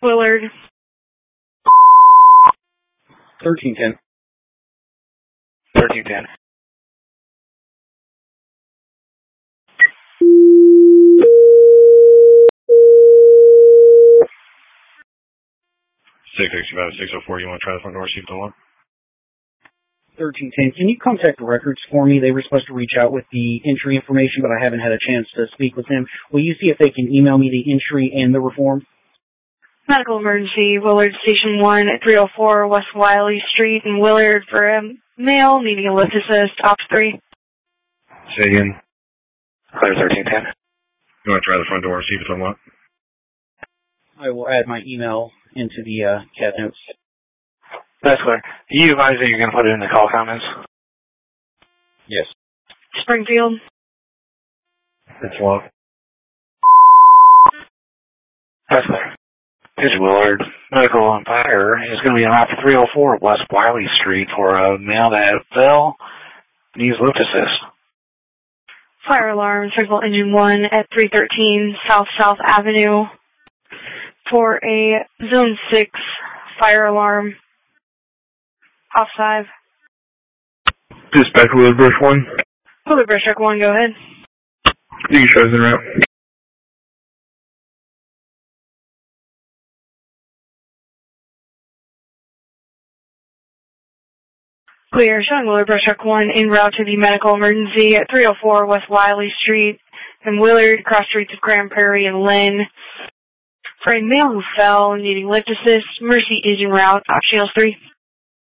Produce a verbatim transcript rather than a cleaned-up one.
Willard. thirteen ten. thirteen ten. six sixty-five, six oh four, you want to try the front door, see if they'll work? thirteen ten. Can you contact the records for me? They were supposed to reach out with the entry information, but I haven't had a chance to speak with them. Will you see if they can email me the entry and the reform? Medical emergency, Willard Station one at three oh four West Wiley Street in Willard for a male needing a lift assist, Ops three. Say again. Clear thirteen ten. You want to try the front door, see if it's unlocked? I will add my email into the uh, cat notes. That's clear. You advise that you're going to put it in the call comments? Yes. Springfield. It's locked. That's clear. This is Willard. Medical on fire is going to be on Op three oh four West Wiley Street for a male that fell, needs lift assist. Fire alarm, Circle Engine one at three thirteen South South Avenue for a Zone six fire alarm. Off five. Dispatch Willard Brush one. Willard Brush Truck one, go ahead. You can show us the route. Clear, showing Willard Brush Truck one en route to the medical emergency at three oh four West Wiley Street in Willard, cross streets of Grand Prairie and Lynn. For a male who fell needing lift assist, Mercy is en route, Option three.